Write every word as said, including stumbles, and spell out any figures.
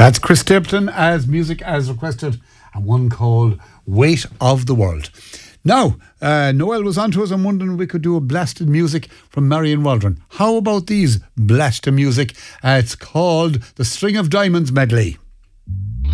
That's Chris Stapleton as music as requested, and one called Weight of the World. Now, uh, Noel was on to us and wondering if we could do a blasted music from Marion Waldron. How about these blasted music? Uh, it's called the String of Diamonds medley.